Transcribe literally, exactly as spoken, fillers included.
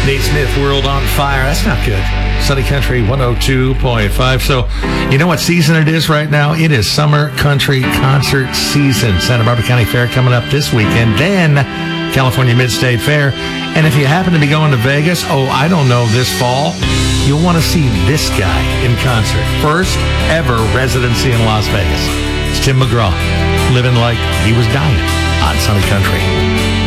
Nate Smith, World on Fire. That's not good. Sunny Country one oh two point five. So, you know what season it is right now? It is Summer Country Concert season. Santa Barbara County Fair coming up this weekend. Then California Mid-State Fair. And if you happen to be going to Vegas, oh, I don't know, this fall, you'll want to see this guy in concert. First ever residency in Las Vegas. It's Tim McGraw, living like he was dying on Sunny Country.